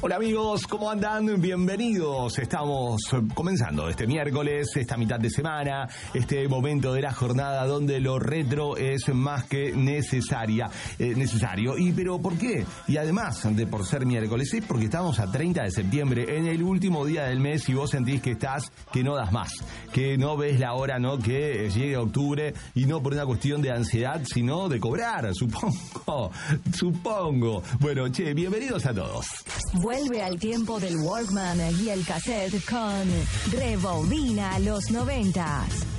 Hola amigos, ¿cómo andan? Bienvenidos. Estamos comenzando este miércoles, esta mitad de semana, este momento de la jornada donde lo retro es más que necesario. ¿Y pero por qué? Y además de por ser miércoles, es porque estamos a 30 de septiembre, en el último día del mes, y vos sentís que no das más, que no ves la hora, ¿no? Que llegue octubre, y no por una cuestión de ansiedad, sino de cobrar, supongo. Bueno, bienvenidos a todos. Vuelve al tiempo del Walkman y el cassette con Rebobina los 90s.